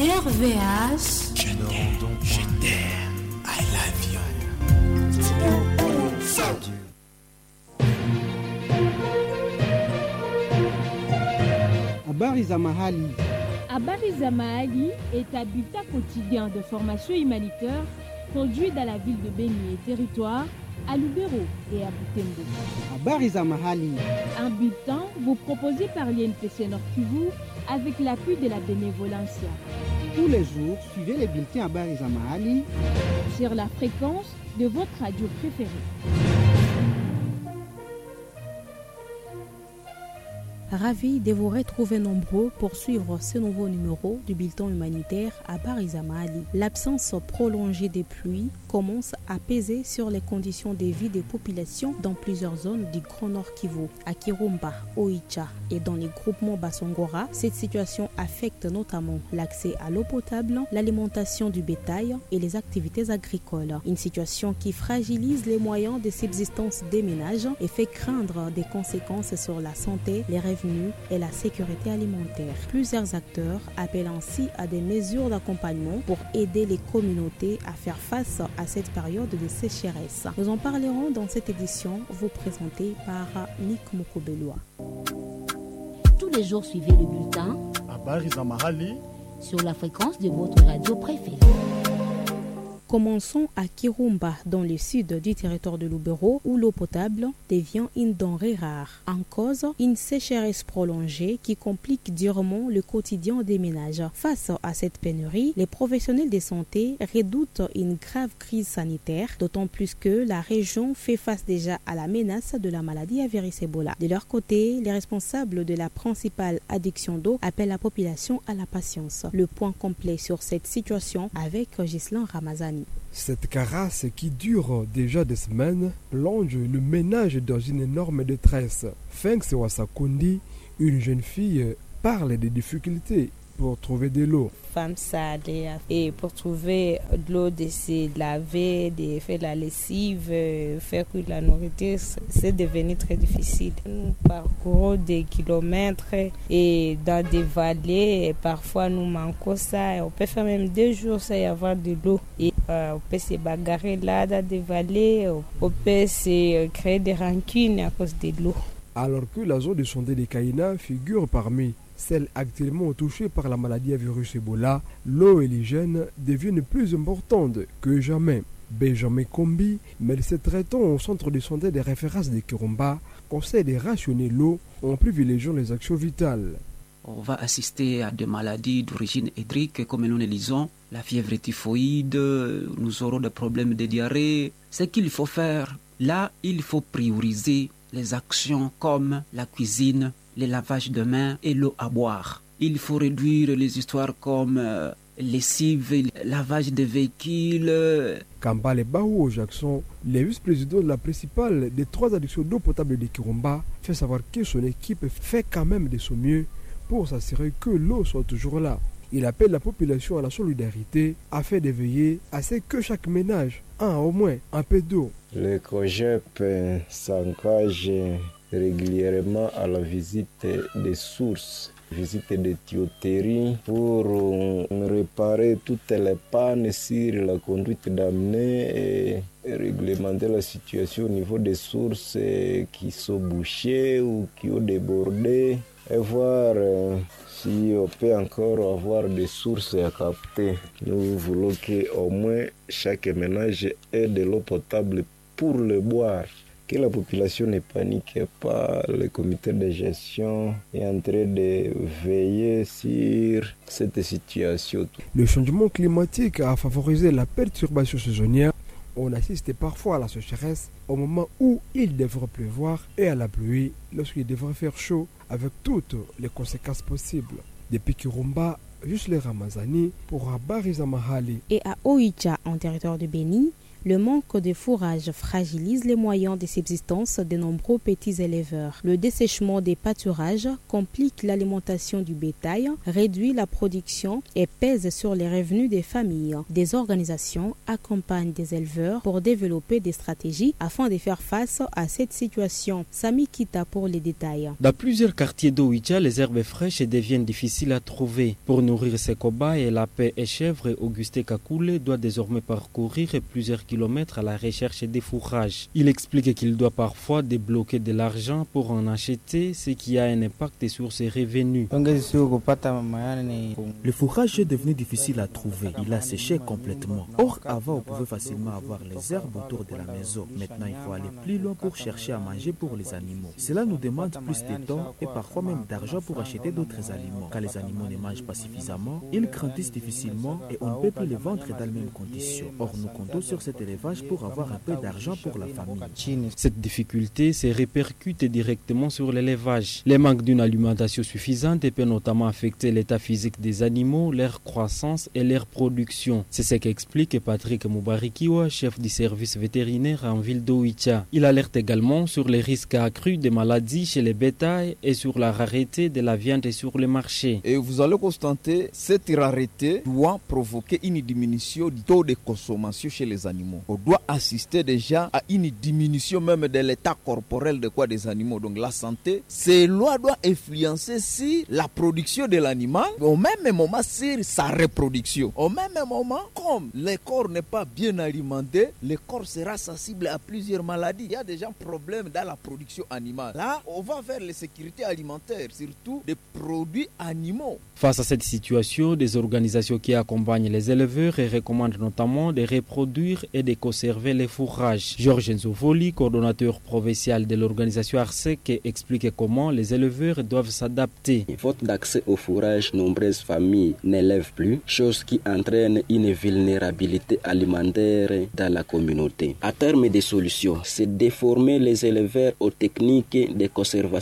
RVH. Je t'aime. I love you. Habari za mahali. Habari za mahali est un bulletin quotidien de formation humanitaire produit dans la ville de Beni et territoire, à Lubero et à Butembo. Habari za mahali. Un bulletin vous proposé par l'INPC Nord Kivu avec l'appui de la bénévolencia. Tous les jours, suivez les bulletins Habari za mahali sur la fréquence de votre radio préférée. Ravi de vous retrouver nombreux pour suivre ce nouveau numéro du bulletin humanitaire à Barizamali. L'absence prolongée des pluies commence à peser sur les conditions de vie des populations dans plusieurs zones du Grand Nord Kivu, à Kirumba, Oicha et dans les groupements Basongora. Cette situation affecte notamment l'accès à l'eau potable, l'alimentation du bétail et les activités agricoles. Une situation qui fragilise les moyens de subsistance des ménages et fait craindre des conséquences sur la santé, les revenus et la sécurité alimentaire. Plusieurs acteurs appellent ainsi à des mesures d'accompagnement pour aider les communautés à faire face à cette période de sécheresse. Nous en parlerons dans cette édition, vous présentée par Nick Mokobelwa. Tous les jours, suivez le bulletin Habari za mahali sur la fréquence de votre radio préférée. Commençons à Kirumba, dans le sud du territoire de Lubero, où l'eau potable devient une denrée rare. En cause, une sécheresse prolongée qui complique durement le quotidien des ménages. Face à cette pénurie, les professionnels de santé redoutent une grave crise sanitaire, d'autant plus que la région fait face déjà à la menace de la maladie à virus Ebola. De leur côté, les responsables de la principale adduction d'eau appellent la population à la patience. Le point complet sur cette situation avec Ghislain Ramazani. Cette carasse qui dure déjà des semaines plonge le ménage dans une énorme détresse. Fengs Wasakundi, une jeune fille, parle des difficultés pour trouver de l'eau. Femme salée et pour trouver de l'eau, de se laver, de faire la lessive, faire cuire la nourriture, c'est devenu très difficile. Nous parcourons des kilomètres et dans des vallées, et parfois nous manquons ça. On peut faire même 2 jours sans y avoir de l'eau. Et on peut se bagarrer là dans des vallées, on peut se créer des rancunes à cause de l'eau. Alors que la zone de Sondé de Kaina figure parmi celles actuellement touchées par la maladie à virus Ebola, l'eau et l'hygiène deviennent plus importantes que jamais. Benjamin Kombi, médecin traitant au centre de santé de référence de Kirumba, conseille de rationner l'eau en privilégiant les actions vitales. On va assister à des maladies d'origine hydrique, comme nous le disons, la fièvre typhoïde, nous aurons des problèmes de diarrhée. Ce qu'il faut faire, là, il faut prioriser les actions comme la cuisine, le lavage de mains et l'eau à boire. Il faut réduire les histoires comme lessive, lavage de véhicules. Kambale Bahou Jackson, le vice-président de la principale des 3 addictions d'eau potable de Kirumba, fait savoir que son équipe fait quand même de son mieux pour s'assurer que l'eau soit toujours là. Il appelle la population à la solidarité afin de veiller à ce que chaque ménage ait au moins un peu d'eau. Le COGEP s'engage régulièrement à la visite des sources, visite des tuyauteries pour réparer toutes les pannes sur la conduite d'amener et réglementer la situation au niveau des sources qui sont bouchées ou qui ont débordé et voir si on peut encore avoir des sources à capter. Nous voulons qu'au moins chaque ménage ait de l'eau potable pour le boire. Que la population ne panique pas, le comité de gestion est en train de veiller sur cette situation. Le changement climatique a favorisé la perturbation saisonnière. On assiste parfois à la sécheresse au moment où il devrait pleuvoir et à la pluie lorsqu'il devrait faire chaud, avec toutes les conséquences possibles. Depuis Kirumba, Ghislain Ramazani pour Habari za Mahali. Et à Oicha, en territoire de Beni, Le manque de fourrage fragilise les moyens de subsistance de nombreux petits éleveurs. Le dessèchement des pâturages complique l'alimentation du bétail, réduit la production et pèse sur les revenus des familles. Des organisations accompagnent des éleveurs pour développer des stratégies afin de faire face à cette situation. Sami Kita pour les détails. Dans plusieurs quartiers d'Oicha, les herbes fraîches deviennent difficiles à trouver. Pour nourrir ses cobayes, lapins et chèvres, Augustin Kakoule doit désormais parcourir plusieurs kilomètres à la recherche des fourrages. Il explique qu'il doit parfois débloquer de l'argent pour en acheter, ce qui a un impact sur ses revenus. Le fourrage est devenu difficile à trouver. Il a séché complètement. Or, avant, on pouvait facilement avoir les herbes autour de la maison. Maintenant, il faut aller plus loin pour chercher à manger pour les animaux. Cela nous demande plus de temps et parfois même d'argent pour acheter d'autres aliments. Quand les animaux ne mangent pas suffisamment, ils grandissent difficilement et on ne peut plus les vendre dans les mêmes conditions. Or, nous comptons sur cet élevage pour avoir un peu d'argent pour la famille. Cette difficulté se répercute directement sur l'élevage. Le manque d'une alimentation suffisante peut notamment affecter l'état physique des animaux, leur croissance et leur production. C'est ce qu'explique Patrick Moubarikiwa, chef du service vétérinaire en ville d'Oicha. Il alerte également sur les risques accrus des maladies chez les bétails et sur la rareté de la viande sur le marché. Et vous allez constater cette rareté doit provoquer une diminution du taux de consommation chez les animaux. On doit assister déjà à une diminution même de l'état corporel des animaux. Donc la santé, cela doit influencer sur la production de l'animal, au même moment sur sa reproduction. Au même moment, comme le corps n'est pas bien alimenté, le corps sera sensible à plusieurs maladies. Il y a déjà un problème dans la production animale. Là, on va vers les sécurités alimentaires, surtout des produits animaux. Face à cette situation, des organisations qui accompagnent les éleveurs et recommandent notamment de reproduire et de conserver les fourrages. Georges Nzovoli, coordonnateur provincial de l'organisation ARSEC, explique comment les éleveurs doivent s'adapter. Faute d'accès au fourrage, nombreuses familles n'élèvent plus, chose qui entraîne une vulnérabilité alimentaire dans la communauté. À terme des solutions, c'est de former les éleveurs aux techniques de conservation